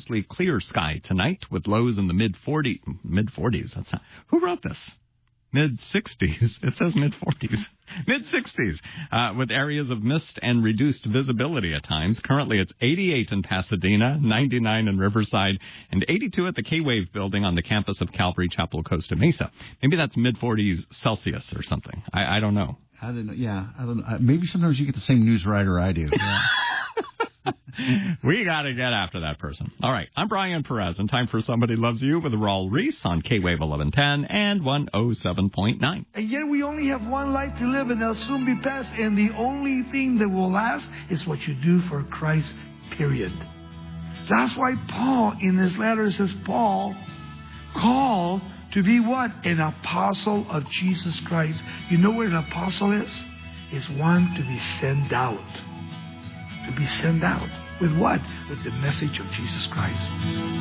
mostly clear sky tonight with lows in the mid-40s. Who wrote this? Mid-60s. It says mid-40s. Mid-60s, with areas of mist and reduced visibility at times. Currently, it's 88 in Pasadena, 99 in Riverside, and 82 at the K-Wave building on the campus of Calvary Chapel, Costa Mesa. Maybe that's mid-40s Celsius or something. I don't know. I don't know. Yeah, I don't know. Maybe sometimes you get the same news writer I do. Yeah. We got to get after that person. All right, I'm Brian Perez, and time for Somebody Loves You with Raul Reese on K-Wave 1110 and 107.9. And yet we only have one life to live, and they'll soon be past, and the only thing that will last is what you do for Christ, period. That's why Paul, in his letter, says, Paul, called to be what? An apostle of Jesus Christ. You know what an apostle is? It's one to be sent out. To be sent out. With what? With the message of Jesus Christ.